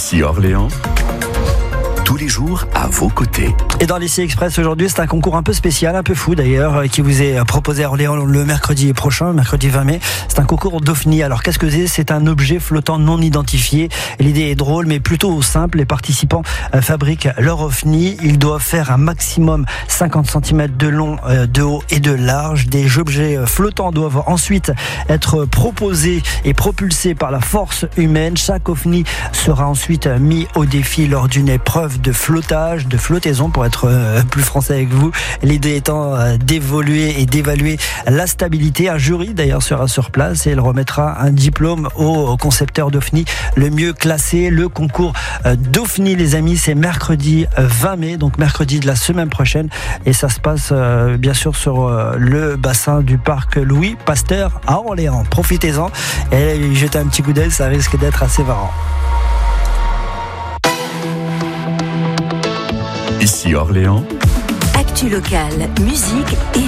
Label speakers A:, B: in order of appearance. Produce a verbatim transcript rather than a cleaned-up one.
A: Ici Orléans, tous les jours à vos côtés.
B: Et dans l'Ici Express aujourd'hui, c'est un concours un peu spécial, un peu fou d'ailleurs, qui vous est proposé à Orléans le mercredi prochain, mercredi vingt mai. C'est un concours d'OVNI. Alors qu'est-ce que c'est ? C'est un objet flottant non identifié. L'idée est drôle, mais plutôt simple. Les participants fabriquent leur OVNI. Ils doivent faire un maximum cinquante centimètres de long, de haut et de large. Des objets flottants doivent ensuite être proposés et propulsés par la force humaine. Chaque OVNI sera ensuite mis au défi lors d'une épreuve de flottage, de flottaison pour être plus français avec vous. L'idée étant d'évoluer et d'évaluer la stabilité. Un jury d'ailleurs sera sur place et il remettra un diplôme au concepteur d'OVNI le mieux classé. Le concours d'OVNI, les amis, c'est mercredi vingt mai, donc mercredi de la semaine prochaine, et ça se passe bien sûr sur le bassin du parc Louis Pasteur à Orléans. Profitez-en et jetez un petit coup d'œil, ça risque d'être assez marrant.
A: Ici Orléans,
C: actu locale, musique et